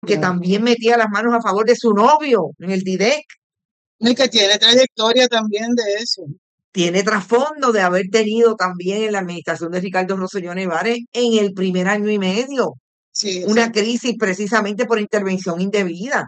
que claro. también metía las manos a favor de su novio en el DIDEC. Y que tiene trayectoria también de eso. Tiene trasfondo de haber tenido también en la administración de Ricardo Rosselló Nevares en el primer año y medio Sí, una exacto. crisis precisamente por intervención indebida.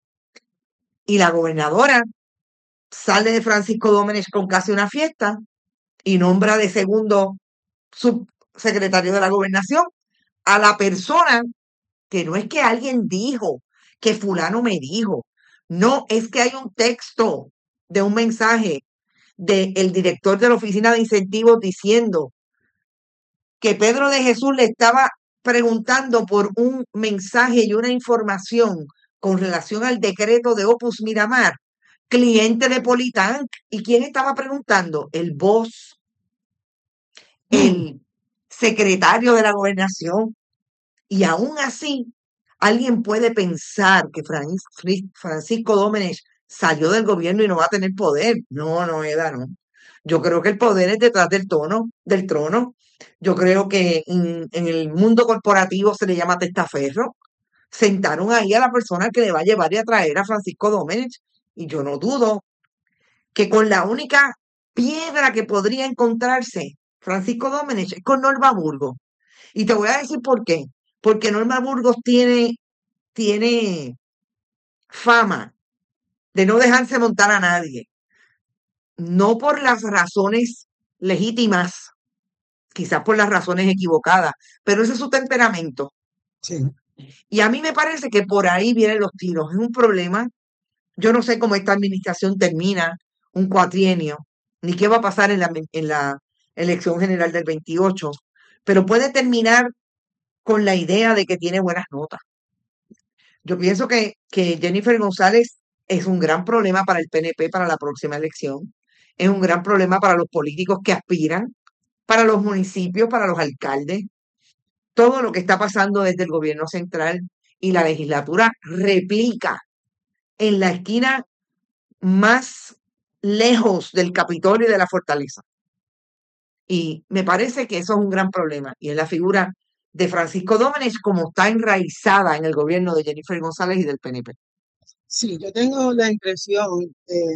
Y la gobernadora sale de Francisco Dómenech con casi una fiesta y nombra de segundo subsecretario de la gobernación a la persona que no es que alguien dijo, que fulano me dijo, no, es que hay un texto de un mensaje del director de la Oficina de Incentivos diciendo que Pedro de Jesús le estaba preguntando por un mensaje y una información con relación al decreto de Opus Miramar, cliente de Politank. ¿Y quién estaba preguntando? El boss, Mm. el secretario de la gobernación. Y aún así, alguien puede pensar que Francisco Dómenech salió del gobierno y no va a tener poder. No, no, Eda, no. Yo creo que el poder es detrás del trono. Yo creo que en el mundo corporativo se le llama testaferro. Sentaron ahí a la persona que le va a llevar y a traer a Francisco Dómenech. Y yo no dudo que con la única piedra que podría encontrarse Francisco Dómenech es con Norma Burgos. Y te voy a decir por qué. Porque Norma Burgos tiene fama de no dejarse montar a nadie. No por las razones legítimas, quizás por las razones equivocadas, pero ese es su temperamento. Sí. Y a mí me parece que por ahí vienen los tiros. Es un problema. Yo no sé cómo esta administración termina un cuatrienio, ni qué va a pasar en la elección general del 28, pero puede terminar con la idea de que tiene buenas notas. Yo pienso que Jennifer González es un gran problema para el PNP para la próxima elección. Es un gran problema para los políticos que aspiran, para los municipios, para los alcaldes. Todo lo que está pasando desde el gobierno central y la legislatura replica en la esquina más lejos del Capitolio y de la fortaleza. Y me parece que eso es un gran problema. Y en la figura de Francisco Dómenech, como está enraizada en el gobierno de Jennifer González y del PNP. Sí, yo tengo la impresión,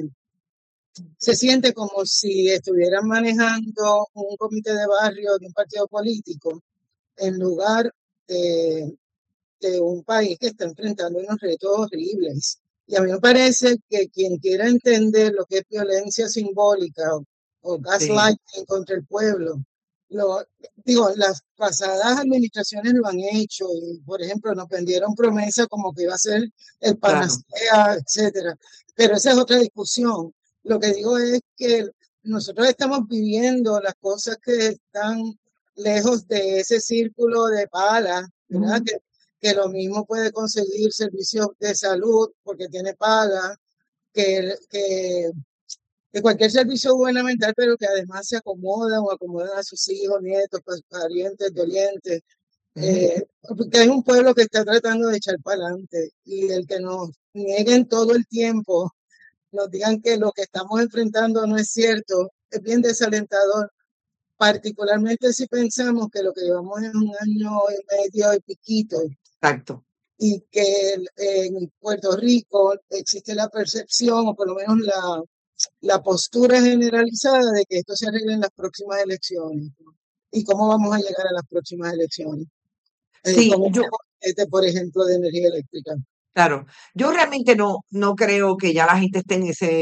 se siente como si estuvieran manejando un comité de barrio de un partido político en lugar de, de un país que está enfrentando unos retos horribles. Y a mí me parece que quien quiera entender lo que es violencia simbólica o Sí, gaslighting contra el pueblo, lo, digo, las pasadas administraciones lo han hecho y, por ejemplo, nos vendieron promesas como que iba a ser el claro. panacea, etcétera. Pero esa es otra discusión. Lo que digo es que nosotros estamos viviendo las cosas que están lejos de ese círculo de pala, ¿verdad? Que lo mismo puede conseguir servicios de salud porque tiene paga, que, que, que cualquier servicio gubernamental, pero que además se acomodan o acomodan a sus hijos, nietos, parientes, dolientes. Ujú. Porque hay un pueblo que está tratando de echar para adelante y el que nos nieguen todo el tiempo, nos digan que lo que estamos enfrentando no es cierto, es bien desalentador, particularmente si pensamos que lo que llevamos es un año y medio y piquito Exacto. y que en Puerto Rico existe la percepción, o por lo menos la postura generalizada de que esto se arregle en las próximas elecciones. ¿No? ¿Y cómo vamos a llegar a las próximas elecciones? Sí, Como este, por ejemplo, de energía eléctrica. claro. Yo realmente no creo que ya la gente esté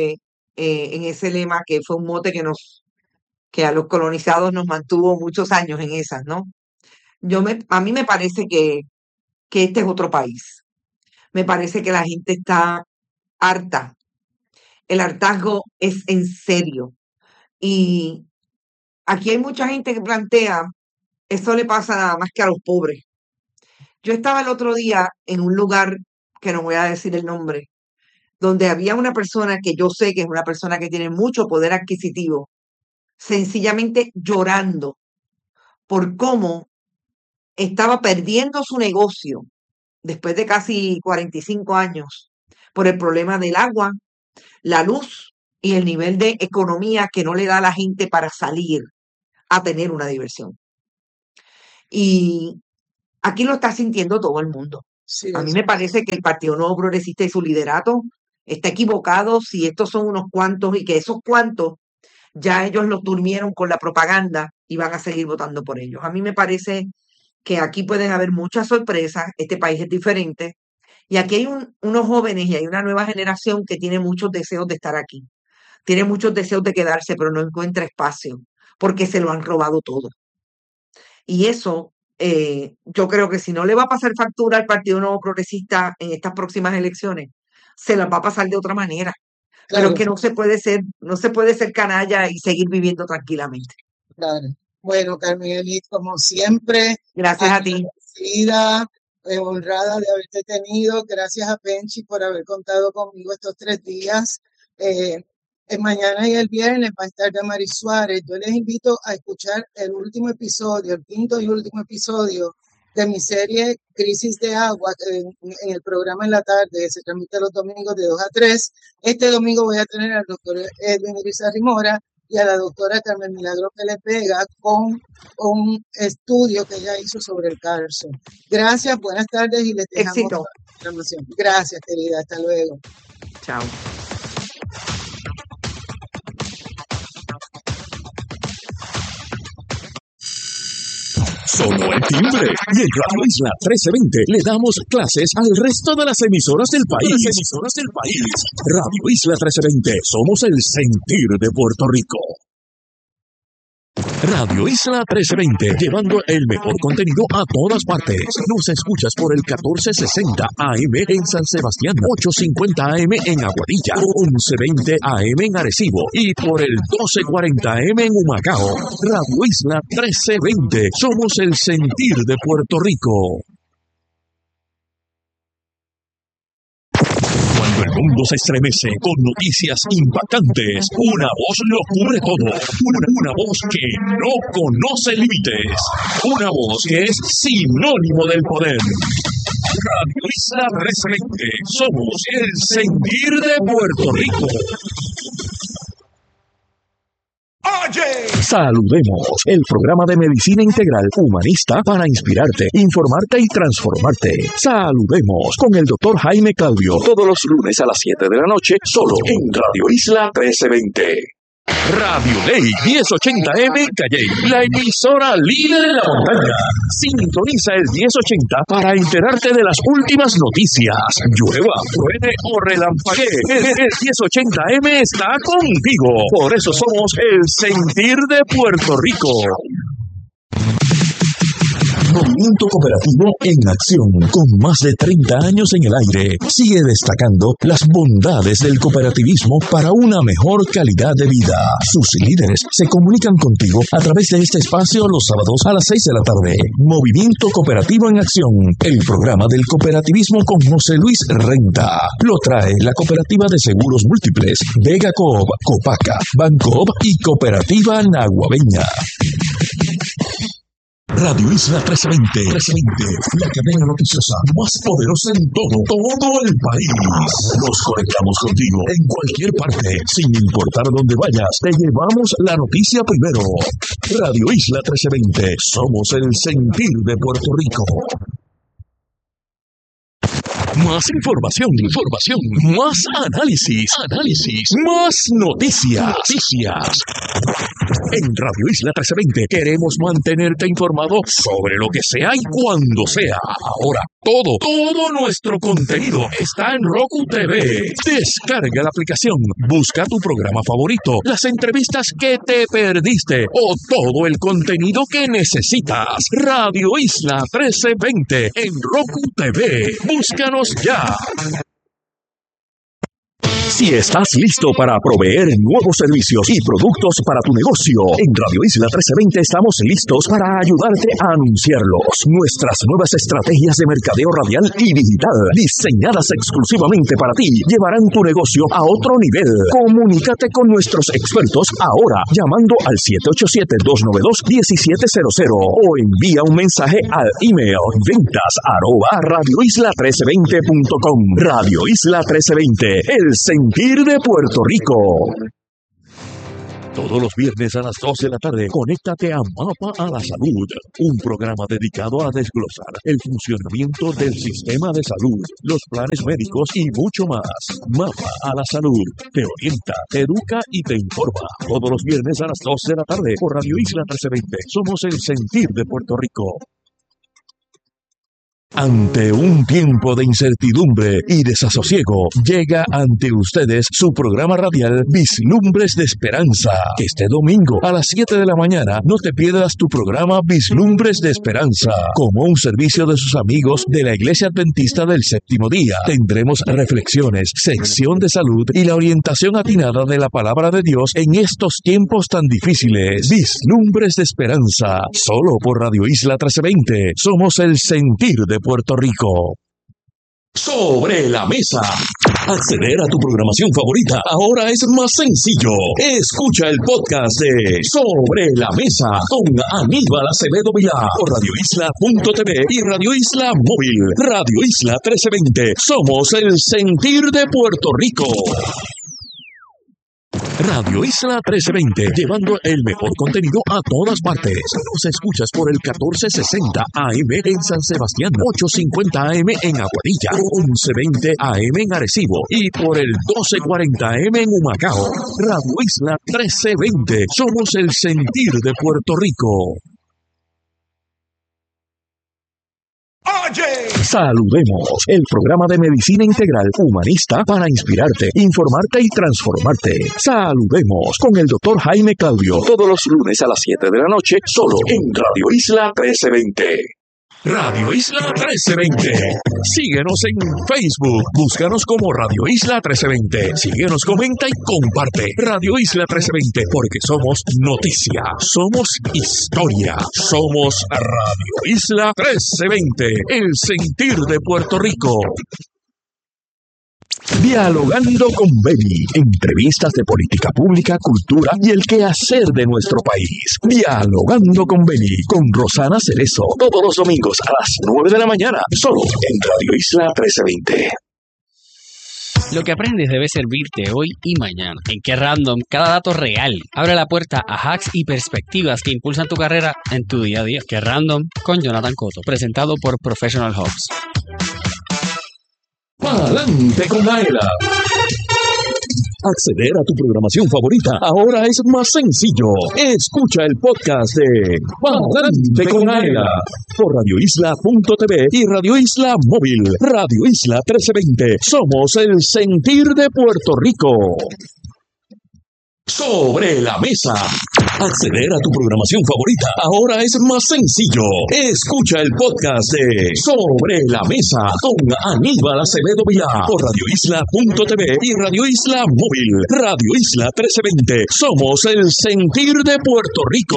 en ese lema que fue un mote que a los colonizados nos mantuvo muchos años en esas, ¿no? A mí me parece que este es otro país. Me parece que la gente está harta. El hartazgo es en serio. Y aquí hay mucha gente que plantea, eso le pasa nada más que a los pobres. Yo estaba el otro día en un lugar, que no voy a decir el nombre, donde había una persona que yo sé que es una persona que tiene mucho poder adquisitivo, sencillamente llorando por cómo estaba perdiendo su negocio después de casi 45 años por el problema del agua, la luz y el nivel de economía que no le da a la gente para salir a tener una diversión. Y aquí lo está sintiendo todo el mundo. Sí, A mí eso. me parece que el Partido Nuevo Progresista y su liderato está equivocado si estos son unos cuantos y que esos cuantos ya ellos los durmieron con la propaganda y van a seguir votando por ellos. A mí me parece que aquí pueden haber muchas sorpresas, este país es diferente y aquí hay unos jóvenes y hay una nueva generación que tiene muchos deseos de estar aquí, tiene muchos deseos de quedarse, pero no encuentra espacio porque se lo han robado todo. Y eso, yo creo que si no le va a pasar factura al Partido Nuevo Progresista en estas próximas elecciones, se las va a pasar de otra manera. Pero es Claro, que no se puede ser canalla y seguir viviendo tranquilamente. claro. Bueno, Carmen Elite, como siempre, Gracias a ti. agradecida, honrada de haberte tenido. Gracias a Penchi por haber contado conmigo estos 3 días. El mañana y el viernes va a estar Damaris Suárez. Yo les invito a escuchar el último episodio, el quinto y último episodio de mi serie Crisis de Agua en el programa en la tarde. Se transmite los domingos de 2 a 3. Este domingo voy a tener al doctor Edwin Irizarry Mora y a la doctora Carmen Milagro Pérez Vega con un estudio que ella hizo sobre el cáncer. Gracias, buenas tardes y les dejamos Éxito. la programación. Gracias, querida, hasta luego. Chao. Sonó el timbre y en Radio Isla 1320 le damos clases al resto de las emisoras del país. Radio Isla 1320, somos el sentir de Puerto Rico. Radio Isla 1320, llevando el mejor contenido a todas partes. Nos escuchas por el 1460 AM en San Sebastián, 850 AM en Aguadilla, 1120 AM en Arecibo y por el 1240 AM en Humacao. Radio Isla 1320, somos el sentir de Puerto Rico. Cuando el mundo se estremece con noticias impactantes, una voz lo cubre todo. Una voz que no conoce límites. Una voz que es sinónimo del poder. Radio Isla 1320. Somos el sentir de Puerto Rico. Saludemos, el programa de medicina integral humanista para inspirarte, informarte y transformarte. Saludemos con el doctor Jaime Claudio, todos los lunes a las 7 de la noche, solo en Radio Isla 1320. Radio Ley 1080M Calley, la emisora líder en la montaña. Sintoniza el 1080 para enterarte de las últimas noticias. Llueva, truene o relampaguee, el 1080M está contigo. Por eso somos el sentir de Puerto Rico. Movimiento Cooperativo en acción, con más de 30 años en el aire, sigue destacando las bondades del cooperativismo para una mejor calidad de vida. Sus líderes se comunican contigo a través de este espacio los sábados a las 6 de la tarde. Movimiento Cooperativo en acción, el programa del cooperativismo con José Luis Renta. Lo trae la Cooperativa de Seguros Múltiples, Vega Coop, Copaca, Bancoop y Cooperativa Naguabeña. Radio Isla 1320, la cadena noticiosa más poderosa en todo el país. Nos conectamos contigo en cualquier parte, sin importar dónde vayas, te llevamos la noticia primero. Radio Isla 1320, somos el sentir de Puerto Rico. Más información, más análisis, más noticias. En Radio Isla 1320 queremos mantenerte informado sobre lo que sea y cuando sea. Ahora, todo nuestro contenido está en Roku TV. Descarga la aplicación, busca tu programa favorito, las entrevistas que te perdiste o todo el contenido que necesitas. Radio Isla 1320 en Roku TV. Búscanos ya. Si estás listo para proveer nuevos servicios y productos para tu negocio, en Radio Isla 1320 estamos listos para ayudarte a anunciarlos. Nuestras nuevas estrategias de mercadeo radial y digital, diseñadas exclusivamente para ti, llevarán tu negocio a otro nivel. Comunícate con nuestros expertos ahora, llamando al 787-292-1700 o envía un mensaje al email ventas@radioisla1320.com. Radio Isla 1320, el sentir de Puerto Rico. Todos los viernes a las 2 de la tarde, conéctate a Mapa a la Salud, un programa dedicado a desglosar el funcionamiento del sistema de salud, los planes médicos y mucho más. Mapa a la Salud te orienta, te educa y te informa. Todos los viernes a las 2 de la tarde por Radio Isla 1320. Somos el sentir de Puerto Rico. Ante un tiempo de incertidumbre y desasosiego, llega ante ustedes su programa radial Vislumbres de Esperanza. Este domingo a las 7 de la mañana no te pierdas tu programa Vislumbres de Esperanza. Como un servicio de sus amigos de la Iglesia Adventista del Séptimo Día, tendremos reflexiones, sección de salud y la orientación atinada de la Palabra de Dios en estos tiempos tan difíciles. Vislumbres de Esperanza, solo por Radio Isla 1320. Somos el sentir de Puerto Rico. Sobre la mesa. Acceder a tu programación favorita ahora es más sencillo. Escucha el podcast de Sobre la Mesa con Aníbal Acevedo Vilá por radioisla.tv y Radio Isla Móvil. Radio Isla 1320. Somos el sentir de Puerto Rico. Radio Isla 1320, llevando el mejor contenido a todas partes. Nos escuchas por el 1460 AM en San Sebastián, 850 AM en Aguadilla, 1120 AM en Arecibo y por el 1240 AM en Humacao. Radio Isla 1320, somos el sentir de Puerto Rico. Saludemos, el programa de medicina integral humanista para inspirarte, informarte y transformarte. Saludemos con el doctor Jaime Claudio, todos los lunes a las 7 de la noche, solo en Radio Isla 1320. Radio Isla 1320. Síguenos en Facebook. Búscanos como Radio Isla 1320. Síguenos, comenta y comparte. Radio Isla 1320, porque somos noticia, somos historia, somos Radio Isla 1320, el sentir de Puerto Rico. Dialogando con Beli, entrevistas de política pública, cultura y el quehacer de nuestro país. Dialogando con Beli, con Rosana Cerezo, todos los domingos a las 9 de la mañana, solo en Radio Isla 1320. Lo que aprendes debe servirte hoy y mañana. En Qué Random, cada dato real abre la puerta a hacks y perspectivas que impulsan tu carrera en tu día a día. Qué Random con Jonathan Cotto, presentado por Professional Hubs. ¡Pa'lante con Aela! Acceder a tu programación favorita ahora es más sencillo. Escucha el podcast de Pa'lante con Aela por radioisla.tv y Radio Isla Móvil. Radio Isla 1320. Somos el sentir de Puerto Rico. Sobre la mesa. Acceder a tu programación favorita ahora es más sencillo. Escucha el podcast de Sobre la Mesa con Aníbal Acevedo Vilá por radioisla.tv y Radio Isla Móvil. Radio Isla 1320. Somos el sentir de Puerto Rico.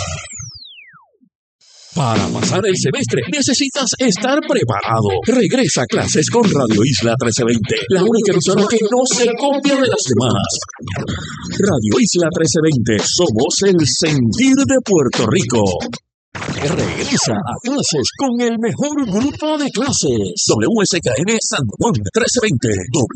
Para pasar el semestre necesitas estar preparado. Regresa a clases con Radio Isla 1320, la única emisora que no se copia de las demás. Radio Isla 1320, somos el sentir de Puerto Rico. Regresa a clases con el mejor grupo de clases. WSKM San Juan 1320,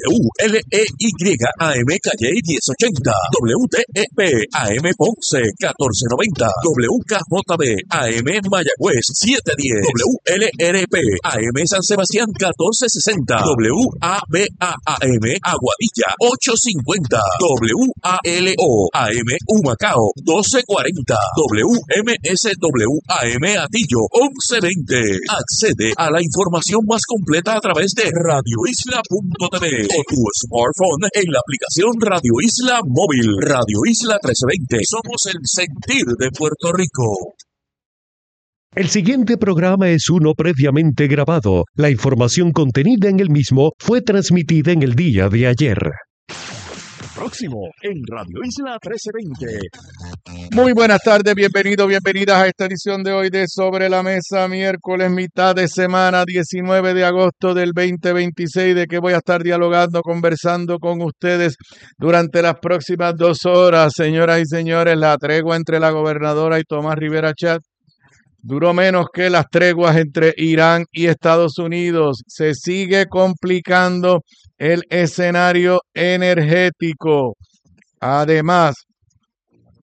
WLEYAM Calle 1080, WTEP AM Ponce 1490, WKJB AM Mayagüez 710, WLRP AM San Sebastián 1460, WABAM Aguadilla 850, WALO AM Humacao 1240, WMSW AM Atillo 1120. Accede a la información más completa a través de radioisla.tv o tu smartphone en la aplicación Radio Isla Móvil. Radio Isla 1320. Somos el sentir de Puerto Rico. El siguiente programa es uno previamente grabado. La información contenida en el mismo fue transmitida en el día de ayer. Próximo en Radio Isla 1320. Muy buenas tardes, bienvenidos, bienvenidas a esta edición de hoy de Sobre la Mesa, miércoles, mitad de semana, 19 de agosto del 2026, de que voy a estar dialogando, conversando con ustedes durante las próximas 2 horas. Señoras y señores, la tregua entre la gobernadora y Tomás Rivera Chat duró menos que las treguas entre Irán y Estados Unidos. Se sigue complicando el escenario energético. Además,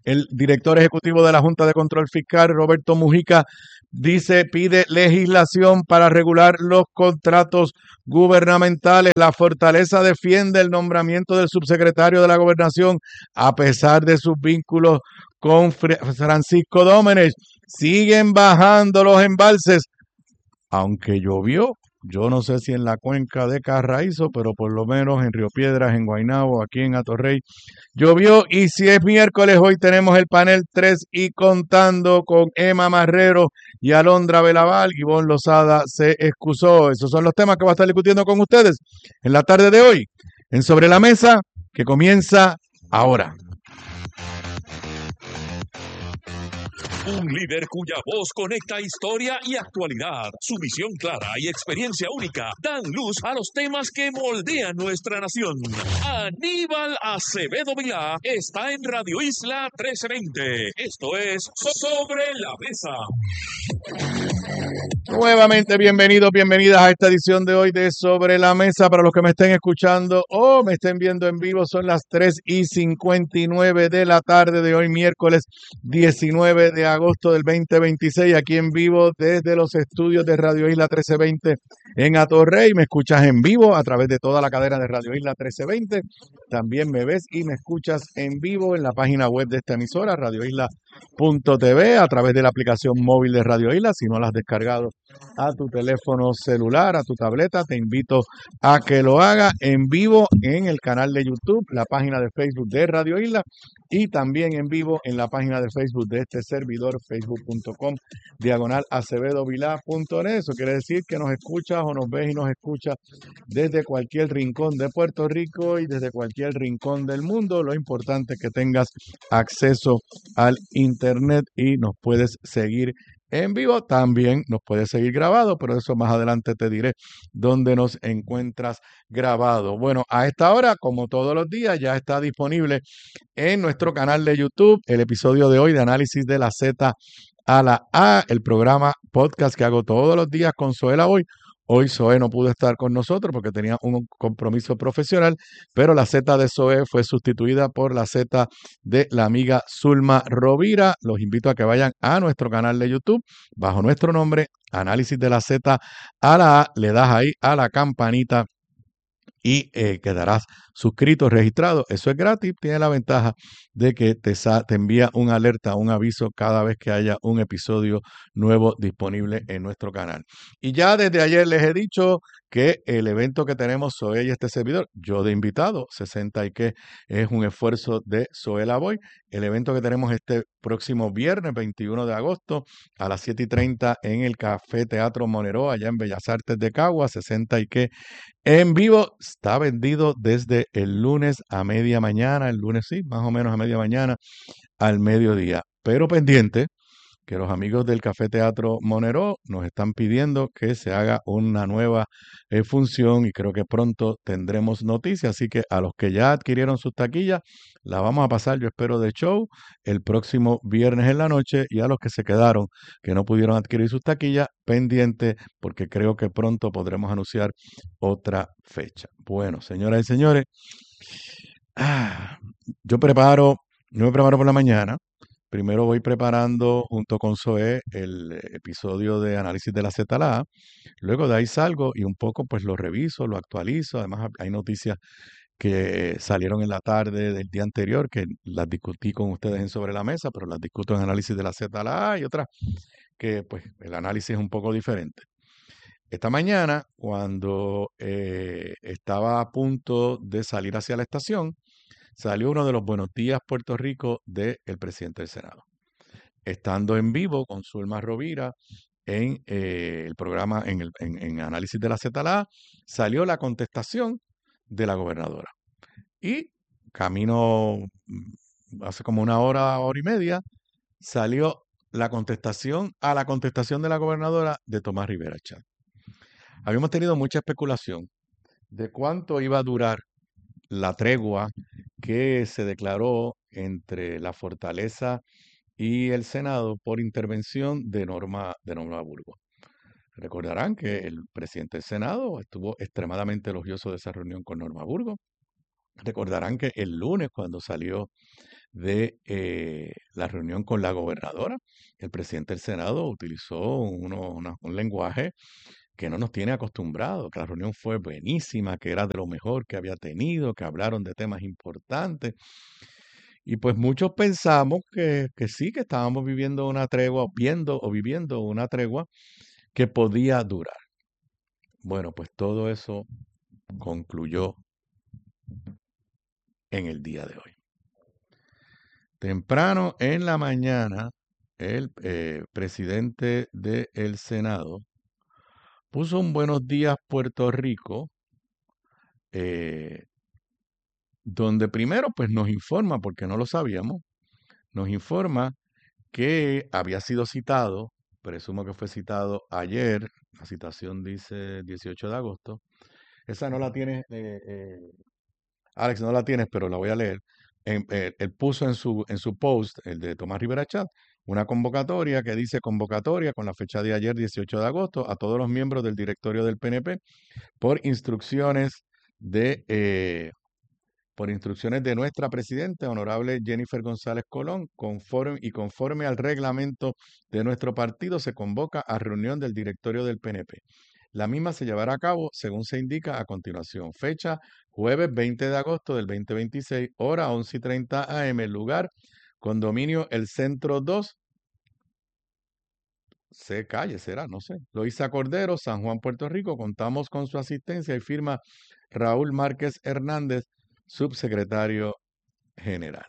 El director ejecutivo de la Junta de Control Fiscal, Roberto Mujica, pide legislación para regular los contratos gubernamentales. La Fortaleza defiende el nombramiento del subsecretario de la Gobernación a pesar de sus vínculos con Francisco Dómenes. Siguen bajando los embalses, aunque llovió. Yo no sé si en la cuenca de Carraízo, pero por lo menos en Río Piedras, en Guaynabo, aquí en Atorrey, llovió. Y si es miércoles, hoy tenemos el panel 3 y contando con Emma Marrero y Alondra Belaval. Ivonne Lozada se excusó. Esos son los temas que va a estar discutiendo con ustedes en la tarde de hoy, en Sobre la Mesa, que comienza ahora. Un líder cuya voz conecta historia y actualidad. Su visión clara y experiencia única dan luz a los temas que moldean nuestra nación. Aníbal Acevedo Vilá está en Radio Isla 1320. Esto es Sobre la Mesa. Nuevamente, bienvenidos, bienvenidas a esta edición de hoy de Sobre la Mesa. Para los que me estén escuchando o me estén viendo en vivo, son las 3:59 de la tarde de hoy, miércoles 19 de agosto del 2026, aquí en vivo desde los estudios de Radio Isla 1320 en Atorrey. Me escuchas en vivo a través de toda la cadena de Radio Isla 1320. También me ves y me escuchas en vivo en la página web de esta emisora, radioisla.tv, a través de la aplicación móvil de Radio Isla. Si no la has descargado a tu teléfono celular, a tu tableta, te invito a que lo haga en vivo en el canal de YouTube, la página de Facebook de Radio Isla y también en vivo en la página de Facebook de este servidor, facebook.com/acevedovilá.net. Eso quiere decir que nos escuchas o nos ves y nos escuchas desde cualquier rincón de Puerto Rico y desde cualquier rincón del mundo. Lo importante es que tengas acceso al internet y nos puedes seguir en vivo. También nos puedes seguir grabado, pero eso más adelante te diré dónde nos encuentras grabado. Bueno, a esta hora, como todos los días, ya está disponible en nuestro canal de YouTube el episodio de hoy de Análisis de la Z a la A, el programa podcast que hago todos los días con Zoela Hoy. Hoy Zoe no pudo estar con nosotros porque tenía un compromiso profesional, pero la Z de Zoe fue sustituida por la Z de la amiga Zulma Rovira. Los invito a que vayan a nuestro canal de YouTube bajo nuestro nombre, Análisis de la Z a la A. Le das ahí a la campanita y quedarás suscrito, registrado. Eso es gratis, tiene la ventaja de que te envía un alerta, un aviso cada vez que haya un episodio nuevo disponible en nuestro canal. Y ya desde ayer les he dicho que el evento que tenemos Zoe y este servidor, yo de invitado, 60 y que es un esfuerzo de Zoela Boy. El evento que tenemos este próximo viernes 21 de agosto a las 7:30 en el Café Teatro Monero, allá en Bellas Artes de Cagua, 60 y que en vivo, está vendido desde el lunes a media mañana, el lunes sí, más o menos a media mañana al mediodía. Pero pendiente, que los amigos del Café Teatro Monero nos están pidiendo que se haga una nueva función y creo que pronto tendremos noticias. Así que a los que ya adquirieron sus taquillas, la vamos a pasar, yo espero, de show el próximo viernes en la noche, y a los que se quedaron, que no pudieron adquirir sus taquillas, pendiente, porque creo que pronto podremos anunciar otra fecha. Bueno, señoras y señores, yo me preparo por la mañana. Primero voy preparando junto con Zoe el episodio de Análisis de la Z a la A. Luego de ahí salgo y un poco pues lo reviso, lo actualizo. Además hay noticias que salieron en la tarde del día anterior que las discutí con ustedes en Sobre la Mesa, pero las discuto en Análisis de la Z a la A, y otras que pues el análisis es un poco diferente. Esta mañana, cuando estaba a punto de salir hacia la estación, salió uno de los Buenos Días Puerto Rico del presidente del Senado. Estando en vivo con Zulma Rovira en el programa, en Análisis de la Z, salió la contestación de la gobernadora. Y camino, hace como una hora y media, salió la contestación a la contestación de la gobernadora de Tomás Rivera Chat. Habíamos tenido mucha especulación de cuánto iba a durar la tregua que se declaró entre la Fortaleza y el Senado por intervención de Norma Burgos. Recordarán que el presidente del Senado estuvo extremadamente elogioso de esa reunión con Norma Burgos. Recordarán que el lunes, cuando salió de la reunión con la gobernadora, el presidente del Senado utilizó un lenguaje que no nos tiene acostumbrados, que la reunión fue buenísima, que era de lo mejor que había tenido, que hablaron de temas importantes. Y pues muchos pensamos que sí, que estábamos viviendo una tregua, viviendo una tregua que podía durar. Bueno, pues todo eso concluyó en el día de hoy. Temprano en la mañana, el presidente del Senado puso un Buenos Días Puerto Rico, donde primero pues nos informa, porque no lo sabíamos, nos informa que había sido citado, presumo que fue citado ayer, la citación dice 18 de agosto, esa no la tienes, Alex, no la tienes, pero la voy a leer. Él puso en su post, el de Tomás Rivera Chat, una convocatoria que dice convocatoria con la fecha de ayer, 18 de agosto, a todos los miembros del directorio del PNP por instrucciones de nuestra presidenta, honorable Jennifer González Colón, conforme al reglamento de nuestro partido, se convoca a reunión del directorio del PNP. La misma se llevará a cabo según se indica a continuación. Fecha, jueves 20 de agosto del 2026, hora 11:30 a.m., lugar, condominio El Centro 2, calle será, no sé. Loíza Cordero, San Juan, Puerto Rico. Contamos con su asistencia y firma Raúl Márquez Hernández, subsecretario general.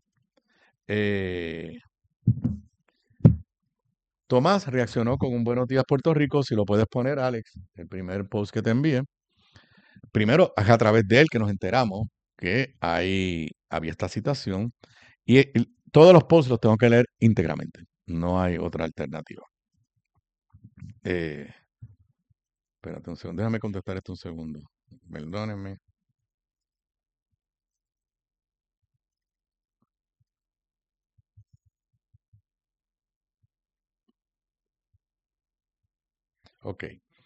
Tomás reaccionó con un Buenos Días Puerto Rico. Si lo puedes poner, Alex, el primer post que te envíe. Primero, es a través de él que nos enteramos que había esta citación. Y todos los posts los tengo que leer íntegramente. No hay otra alternativa. Espérate un segundo. Déjame contestar esto un segundo. Perdónenme. Ok.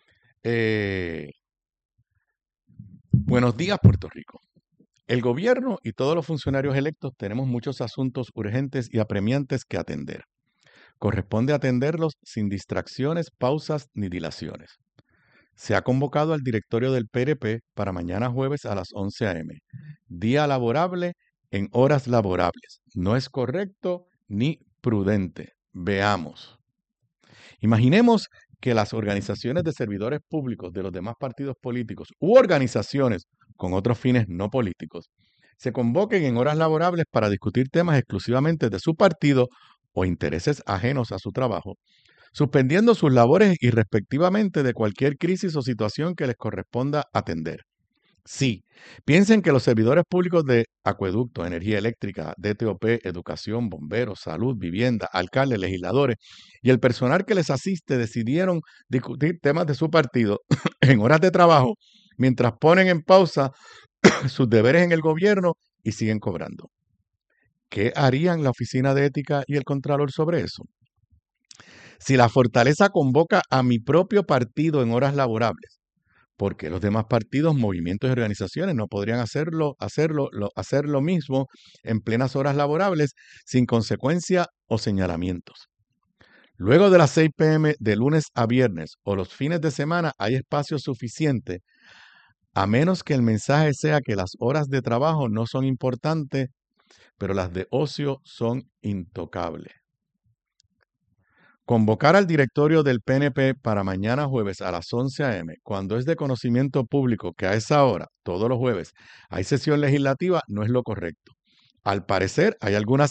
Buenos días, Puerto Rico. El gobierno y todos los funcionarios electos tenemos muchos asuntos urgentes y apremiantes que atender. Corresponde atenderlos sin distracciones, pausas ni dilaciones. Se ha convocado al directorio del PRP para mañana jueves a las 11 a.m. Día laborable en horas laborables. No es correcto ni prudente. Veamos. Imaginemos que las organizaciones de servidores públicos de los demás partidos políticos u organizaciones con otros fines no políticos se convoquen en horas laborables para discutir temas exclusivamente de su partido o intereses ajenos a su trabajo, suspendiendo sus labores irrespectivamente de cualquier crisis o situación que les corresponda atender. Sí, piensen que los servidores públicos de acueducto, energía eléctrica, DTOP, educación, bomberos, salud, vivienda, alcaldes, legisladores y el personal que les asiste decidieron discutir temas de su partido en horas de trabajo mientras ponen en pausa sus deberes en el gobierno y siguen cobrando. ¿Qué harían la Oficina de Ética y el Contralor sobre eso? Si la Fortaleza convoca a mi propio partido en horas laborables, ¿por qué los demás partidos, movimientos y organizaciones no podrían hacer lo mismo en plenas horas laborables sin consecuencia o señalamientos? Luego de las 6 p.m. de lunes a viernes o los fines de semana hay espacio suficiente, a menos que el mensaje sea que las horas de trabajo no son importantes, pero las de ocio son intocables. Convocar al directorio del PNP para mañana jueves a las 11 a.m., cuando es de conocimiento público que a esa hora, todos los jueves, hay sesión legislativa, no es lo correcto. Al parecer, hay alguna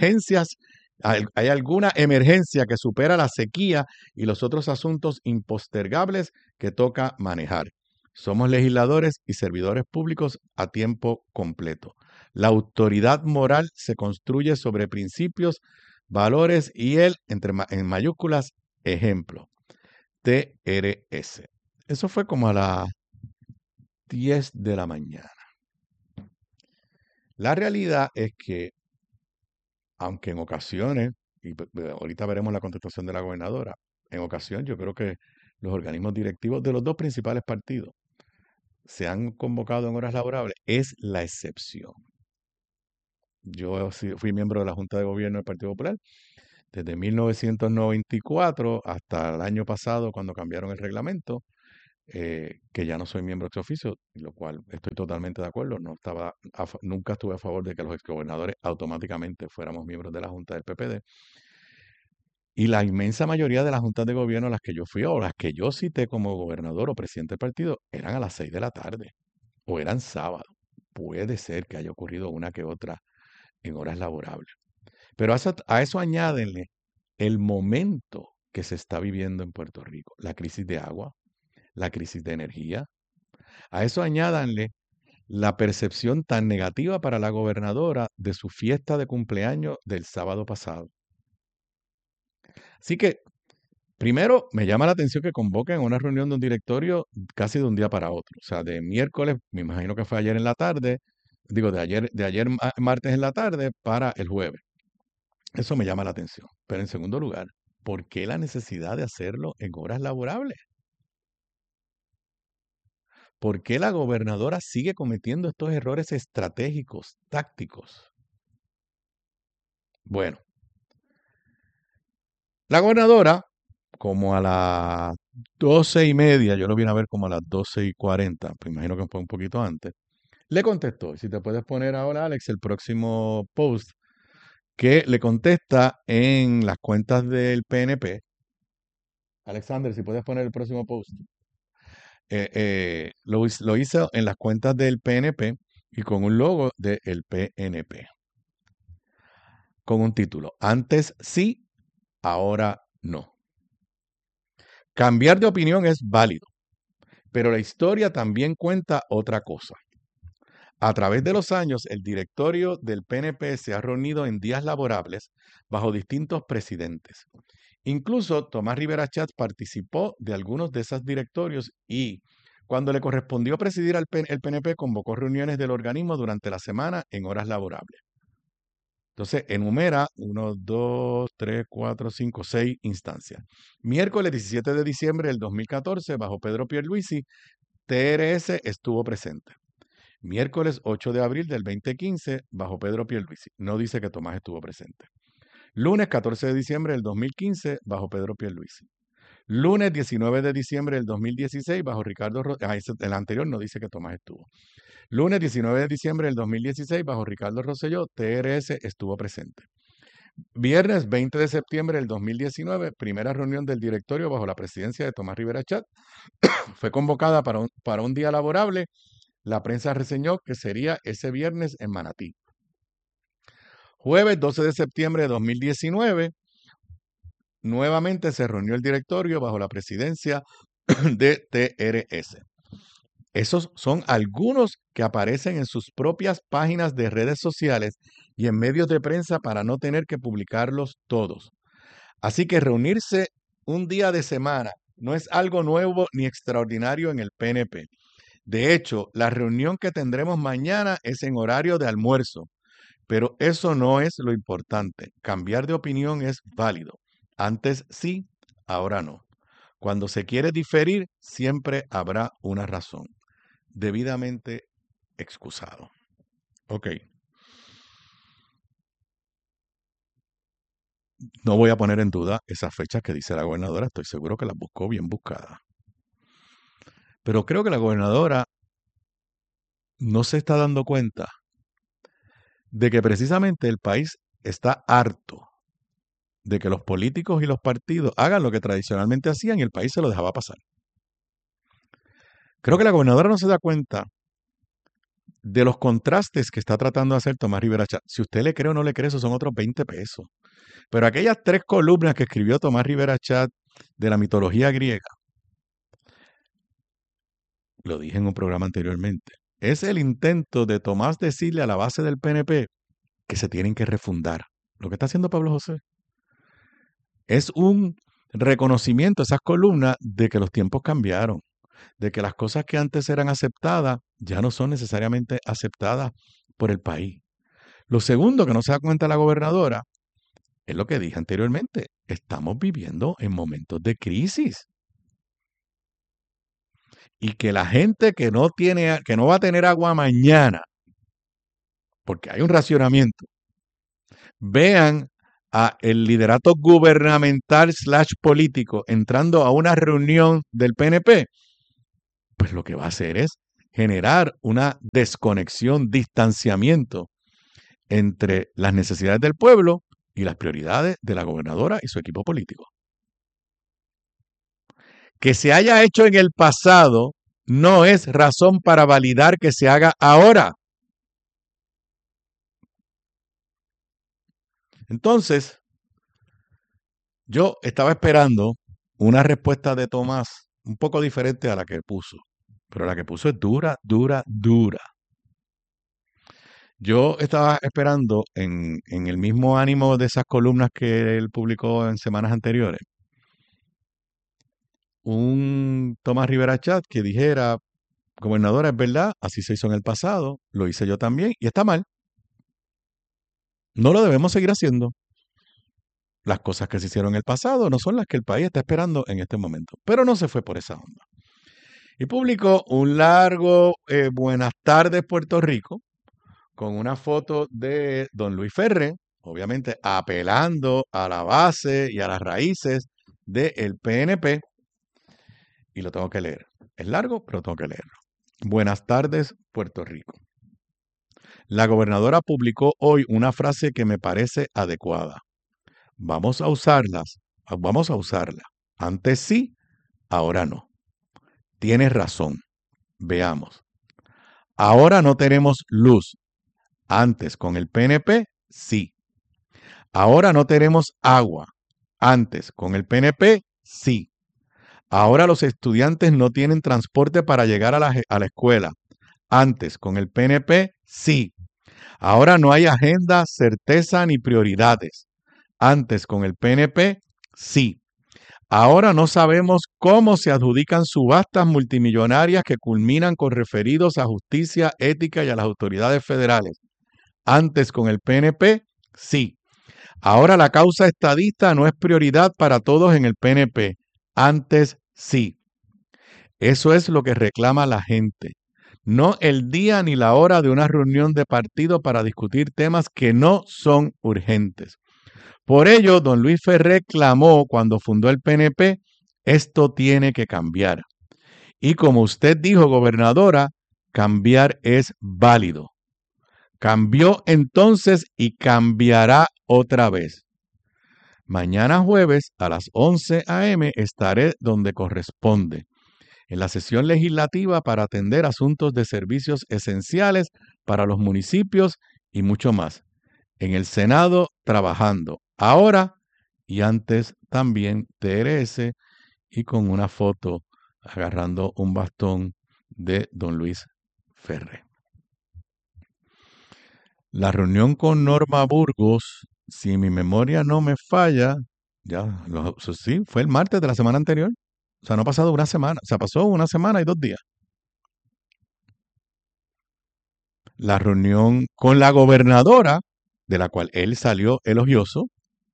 emergencia que supera la sequía y los otros asuntos impostergables que toca manejar. Somos legisladores y servidores públicos a tiempo completo. La autoridad moral se construye sobre principios, valores y en mayúsculas, ejemplo. TRS. Eso fue como a las 10 de la mañana. La realidad es que, aunque en ocasiones, y ahorita veremos la contestación de la gobernadora, en ocasiones yo creo que los organismos directivos de los dos principales partidos se han convocado en horas laborables es la excepción. Yo fui miembro de la Junta de Gobierno del Partido Popular desde 1994 hasta el año pasado cuando cambiaron el reglamento, que ya no soy miembro ex oficio, lo cual estoy totalmente de acuerdo. Nunca estuve a favor de que los exgobernadores automáticamente fuéramos miembros de la Junta del PPD. Y la inmensa mayoría de las juntas de gobierno a las que yo fui o las que yo cité como gobernador o presidente del partido eran a las 6 de la tarde o eran sábado. Puede ser que haya ocurrido una que otra en horas laborables. Pero a eso añádenle el momento que se está viviendo en Puerto Rico, la crisis de agua, la crisis de energía. A eso añádanle la percepción tan negativa para la gobernadora de su fiesta de cumpleaños del sábado pasado. Así que, primero, me llama la atención que convoquen una reunión de un directorio casi de un día para otro. O sea, de miércoles, me imagino que fue ayer en la tarde, digo, de ayer martes en la tarde para el jueves. Eso me llama la atención. Pero en segundo lugar, ¿por qué la necesidad de hacerlo en horas laborables? ¿Por qué la gobernadora sigue cometiendo estos errores estratégicos, tácticos? Bueno, la gobernadora, como a las 12:30, yo lo vine a ver como a las 12:40, pues imagino que fue un poquito antes, le contestó. Si te puedes poner ahora, Alex, el próximo post que le contesta en las cuentas del PNP. Alexander, si puedes poner el próximo post. Lo hizo en las cuentas del PNP y con un logo del PNP. Con un título, antes sí, ahora no. Cambiar de opinión es válido, pero la historia también cuenta otra cosa. A través de los años, el directorio del PNP se ha reunido en días laborables bajo distintos presidentes. Incluso Tomás Rivera Chatz participó de algunos de esos directorios y, cuando le correspondió presidir el PNP, convocó reuniones del organismo durante la semana en horas laborables. Entonces, enumera 1, 2, 3, 4, 5, 6 instancias. Miércoles 17 de diciembre del 2014, bajo Pedro Pierluisi, TRS estuvo presente. Miércoles 8 de abril del 2015, bajo Pedro Pierluisi. No dice que Tomás estuvo presente. Lunes 14 de diciembre del 2015, bajo Pedro Pierluisi. Lunes 19 de diciembre del 2016, bajo Ricardo Rosselló. El anterior no dice que Tomás estuvo. Lunes 19 de diciembre del 2016, bajo Ricardo Rosselló, TRS estuvo presente. Viernes 20 de septiembre del 2019, primera reunión del directorio bajo la presidencia de Tomás Rivera Chatz. Fue convocada para un día laborable. La prensa reseñó que sería ese viernes en Manatí. Jueves 12 de septiembre de 2019, nuevamente se reunió el directorio bajo la presidencia de TRS. Esos son algunos que aparecen en sus propias páginas de redes sociales y en medios de prensa para no tener que publicarlos todos. Así que reunirse un día de semana no es algo nuevo ni extraordinario en el PNP. De hecho, la reunión que tendremos mañana es en horario de almuerzo, pero eso no es lo importante. Cambiar de opinión es válido. Antes sí, ahora no. Cuando se quiere diferir, siempre habrá una razón. Debidamente excusado. Ok. No voy a poner en duda esas fechas que dice la gobernadora. Estoy seguro que las buscó bien buscadas. Pero creo que la gobernadora no se está dando cuenta de que precisamente el país está harto de que los políticos y los partidos hagan lo que tradicionalmente hacían y el país se lo dejaba pasar. Creo que la gobernadora no se da cuenta de los contrastes que está tratando de hacer Tomás Rivera Chatz. Si usted le cree o no le cree, esos son otros 20 pesos. Pero aquellas 3 columnas que escribió Tomás Rivera Chatz de la mitología griega, lo dije en un programa anteriormente, es el intento de Tomás decirle a la base del PNP que se tienen que refundar. Lo que está haciendo Pablo José es un reconocimiento a esas columnas de que los tiempos cambiaron, de que las cosas que antes eran aceptadas ya no son necesariamente aceptadas por el país. Lo segundo que no se da cuenta la gobernadora es lo que dije anteriormente. Estamos viviendo en momentos de crisis. y que la gente que no va a tener agua mañana, porque hay un racionamiento, vean a el liderato gubernamental / político entrando a una reunión del PNP, pues lo que va a hacer es generar una desconexión, distanciamiento entre las necesidades del pueblo y las prioridades de la gobernadora y su equipo político. Que se haya hecho en el pasado no es razón para validar que se haga ahora. Entonces, yo estaba esperando una respuesta de Tomás un poco diferente a la que puso, pero la que puso es dura, dura, dura. Yo estaba esperando en el mismo ánimo de esas columnas que él publicó en semanas anteriores, un Tomás Rivera Chat que dijera, gobernadora, es verdad, así se hizo en el pasado, lo hice yo también y está mal. No lo debemos seguir haciendo. Las cosas que se hicieron en el pasado no son las que el país está esperando en este momento. Pero no se fue por esa onda. Y publicó un largo Buenas tardes Puerto Rico con una foto de don Luis Ferré, obviamente apelando a la base y a las raíces del PNP. Y lo tengo que leer. Es largo, pero tengo que leerlo. Buenas tardes Puerto Rico. La gobernadora publicó hoy una frase que me parece adecuada. Vamos a usarla. Antes sí, ahora no. Tienes razón. Veamos. Ahora no tenemos luz. Antes con el PNP, sí. Ahora no tenemos agua. Antes con el PNP, sí. Ahora los estudiantes no tienen transporte para llegar a la escuela. Antes con el PNP, sí. Ahora no hay agenda, certeza ni prioridades. Antes con el PNP, sí. Ahora no sabemos cómo se adjudican subastas multimillonarias que culminan con referidos a justicia, ética y a las autoridades federales. Antes con el PNP, sí. Ahora la causa estadista no es prioridad para todos en el PNP. Antes sí. Eso es lo que reclama la gente. No el día ni la hora de una reunión de partido para discutir temas que no son urgentes. Por ello, don Luis Ferré clamó cuando fundó el PNP, esto tiene que cambiar. Y como usted dijo, gobernadora, cambiar es válido. Cambió entonces y cambiará otra vez. Mañana jueves a las 11 a.m. estaré donde corresponde, en la sesión legislativa para atender asuntos de servicios esenciales para los municipios y mucho más. En el Senado trabajando ahora y antes también TRS y con una foto agarrando un bastón de don Luis Ferré. La reunión con Norma Burgos, si mi memoria no me falla, sí, fue el martes de la semana anterior. O sea, no ha pasado una semana, o sea, pasó una semana y 2 días. La reunión con la gobernadora, de la cual él salió elogioso,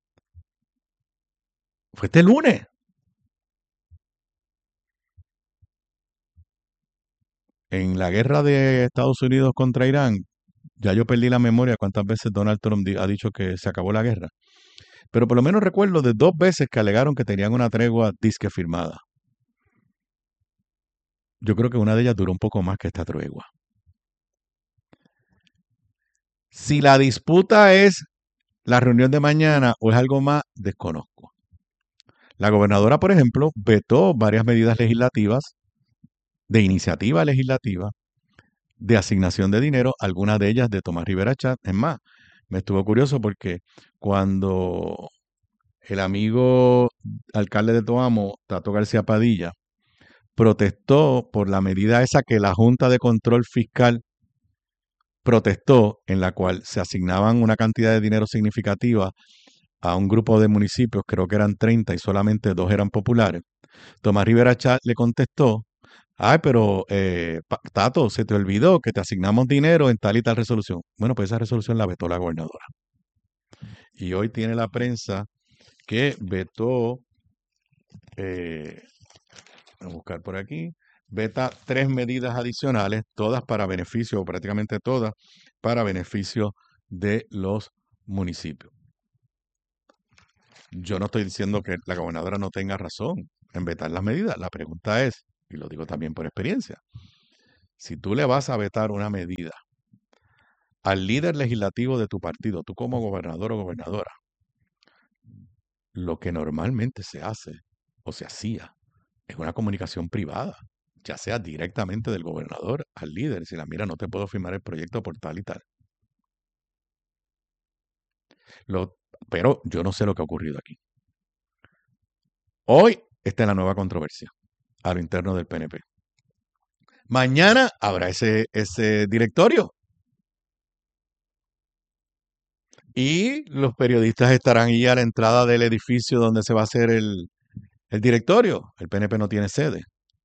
fue este lunes. En la guerra de Estados Unidos contra Irán, ya yo perdí la memoria cuántas veces Donald Trump ha dicho que se acabó la guerra. Pero por lo menos recuerdo de 2 veces que alegaron que tenían una tregua disque firmada. Yo creo que una de ellas duró un poco más que esta tregua. Si la disputa es la reunión de mañana o es algo más, desconozco. La gobernadora, por ejemplo, vetó varias medidas legislativas, de iniciativa legislativa, de asignación de dinero, algunas de ellas de Tomás Rivera Chat. Es más, me estuvo curioso porque cuando el amigo alcalde de Toamo, Tato García Padilla, protestó por la medida esa que la Junta de Control Fiscal protestó, en la cual se asignaban una cantidad de dinero significativa a un grupo de municipios, creo que eran 30 y solamente 2 eran populares. Tomás Rivera Chat le contestó, ay, pero Tato, se te olvidó que te asignamos dinero en tal y tal resolución. Bueno, pues esa resolución la vetó la gobernadora. Y hoy tiene la prensa que vetó, voy a buscar por aquí, veta 3 medidas adicionales, todas para beneficio, o prácticamente todas, para beneficio de los municipios. Yo no estoy diciendo que la gobernadora no tenga razón en vetar las medidas. La pregunta es, y lo digo también por experiencia, si tú le vas a vetar una medida al líder legislativo de tu partido, tú como gobernador o gobernadora, lo que normalmente se hace o se hacía es una comunicación privada, ya sea directamente del gobernador al líder. Si la mira, no te puedo firmar el proyecto por tal y tal. Pero yo no sé lo que ha ocurrido aquí. Hoy está en la nueva controversia a lo interno del PNP. Mañana habrá ese directorio. Y los periodistas estarán ahí a la entrada del edificio donde se va a hacer el directorio. El PNP no tiene sede.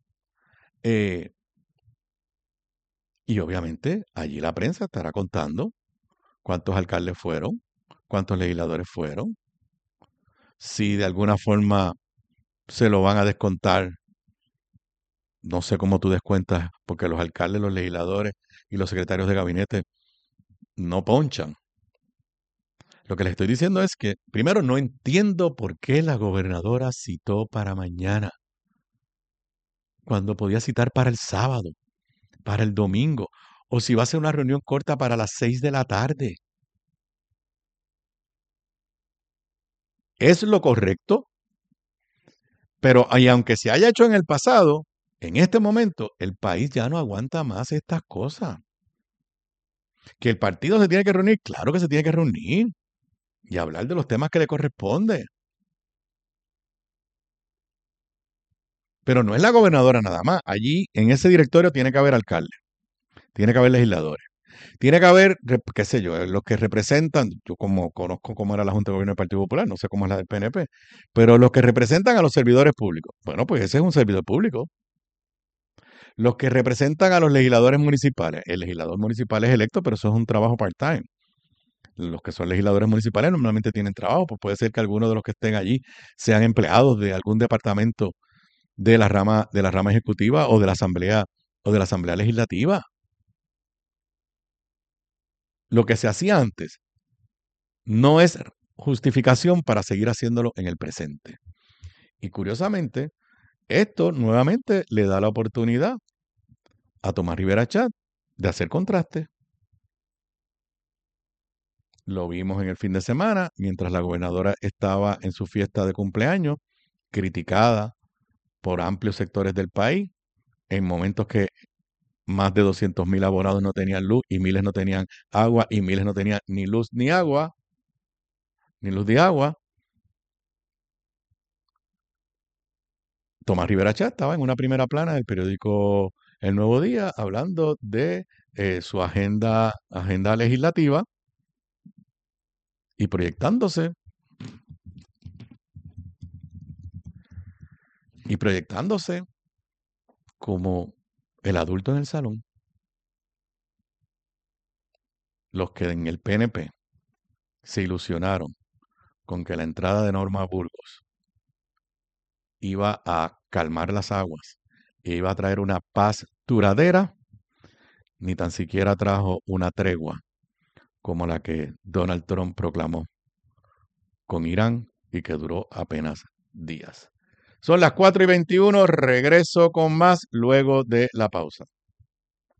Y obviamente allí la prensa estará contando cuántos alcaldes fueron, cuántos legisladores fueron, si de alguna forma se lo van a descontar. No sé cómo tú descuentas, porque los alcaldes, los legisladores y los secretarios de gabinete no ponchan. Lo que les estoy diciendo es que, primero, no entiendo por qué la gobernadora citó para mañana, cuando podía citar para el sábado, para el domingo, o si va a ser una reunión corta para las 6 de la tarde. Es lo correcto, pero y aunque se haya hecho en el pasado, en este momento el país ya no aguanta más estas cosas. Que el partido se tiene que reunir, claro que se tiene que reunir y hablar de los temas que le corresponde. Pero no es la gobernadora nada más. Allí, en ese directorio, tiene que haber alcalde, tiene que haber legisladores, tiene que haber, qué sé yo, los que representan, yo como conozco cómo era la Junta de Gobierno del Partido Popular, no sé cómo es la del PNP, pero los que representan a los servidores públicos. Bueno, pues ese es un servidor público. Los que representan a los legisladores municipales. El legislador municipal es electo, pero eso es un trabajo part-time. Los que son legisladores municipales normalmente tienen trabajo, pues puede ser que algunos de los que estén allí sean empleados de algún departamento de la rama ejecutiva o de la asamblea legislativa. Lo que se hacía antes no es justificación para seguir haciéndolo en el presente. Y curiosamente, esto nuevamente le da la oportunidad a Tomás Rivera Chat de hacer contraste. Lo vimos en el fin de semana, mientras la gobernadora estaba en su fiesta de cumpleaños, criticada por amplios sectores del país, en momentos que más de 200,000 abonados no tenían luz y miles no tenían agua y miles no tenían ni luz ni agua, ni luz ni agua. Tomás Rivera Chat estaba en una primera plana del periódico El Nuevo Día hablando de su agenda legislativa y proyectándose como el adulto en el salón. Los que en el PNP se ilusionaron con que la entrada de Norma Burgos iba a calmar las aguas e iba a traer una paz duradera, ni tan siquiera trajo una tregua como la que Donald Trump proclamó con Irán y que duró apenas días. Son las 4:21, regreso con más luego de la pausa.